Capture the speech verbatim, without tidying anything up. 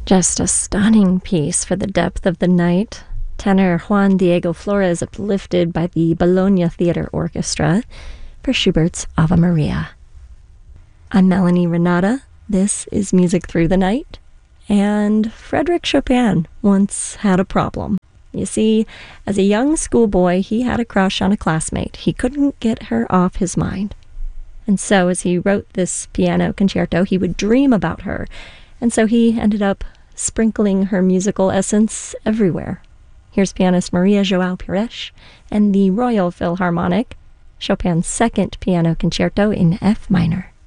Just a stunning piece for the depth of the night. Tenor Juan Diego Flores uplifted by the Bologna Theatre Orchestra for Schubert's Ave Maria. I'm Melanie Renata. This is Music Through the Night. And Frédéric Chopin once had a problem. You see, as a young schoolboy, he had a crush on a classmate. He couldn't get her off his mind. And so as he wrote this piano concerto, he would dream about her. And so he ended up sprinkling her musical essence everywhere. Here's pianist Maria João Pires and the Royal Philharmonic, Chopin's second piano concerto in F minor.